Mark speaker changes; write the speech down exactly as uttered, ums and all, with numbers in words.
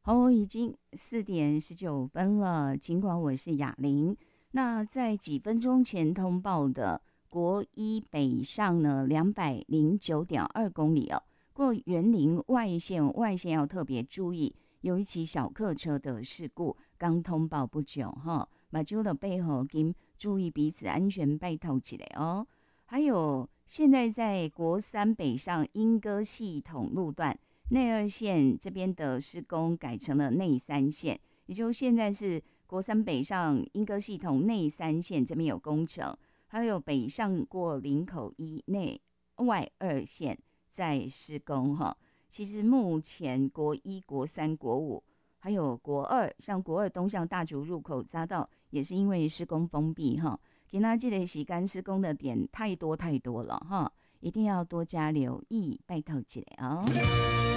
Speaker 1: 好，已经四点十九分了。尽管我是雅玲，那在几分钟前通报的国一北上呢，两百零九点二公里哦，过园林外线，外线要特别注意，有一起小客车的事故刚通报不久哈，马上的背后跟注意彼此安全，拜托起来哦。还有，现在在国三北上莺歌系统路段。内二线这边的施工改成了内三线，也就现在是国三北上莺歌系统内三线这边有工程，还有北上过林口一内外二线在施工哈。其实目前国一、国三、国五还有国二，像国二东向大竹入口匝道也是因为施工封闭哈。给大家记得洗干施工的点太多太多了哈，一定要多加留意，拜托起来哦。